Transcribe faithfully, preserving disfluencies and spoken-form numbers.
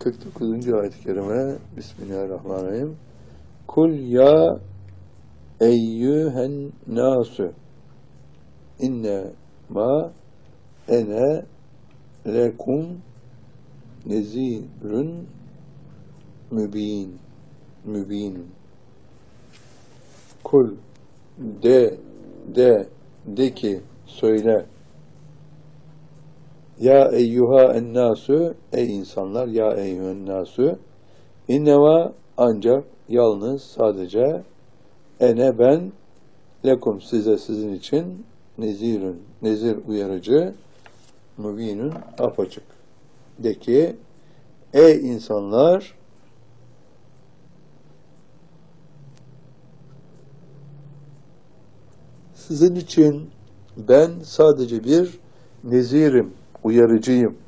kırk dokuzuncu ayet-i kerime. Bismillahirrahmanirrahim. Kul ya eyyühen nasu inne ma ene lekum nezirün mübin mübin. Kul de de de ki söyle. Ya eyyuha ennâsü, ey insanlar, ya eyyuhen nâsü, inneva ancak, yalnız, sadece, ene ben, lekum size, sizin için, nezirün, nezir uyarıcı, mübinün apaçık. De ki, ey insanlar, sizin için ben sadece bir nezirim, uyarıcıyım.